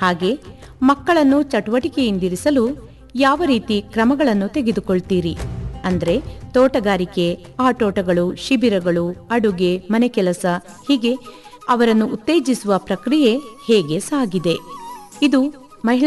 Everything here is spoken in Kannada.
ಹಾಗೆ ಮಕ್ಕಳನ್ನು ಚಟುವಟಿಕೆಯಿಂದಿರಿಸಲು ಯಾವ ರೀತಿ ಕ್ರಮಗಳನ್ನು ತೆಗೆದುಕೊಳ್ತೀರಿ? ಅಂದ್ರೆ ತೋಟಗಾರಿಕೆ, ಆಟೋಟಗಳು, ಶಿಬಿರಗಳು, ಅಡುಗೆ, ಮನೆ ಕೆಲಸ, ಹೀಗೆ ಅವರನ್ನು ಉತ್ತೇಜಿಸುವ ಪ್ರಕ್ರಿಯೆ ಹೇಗೆ ಸಾಗಿದೆ? ಇದು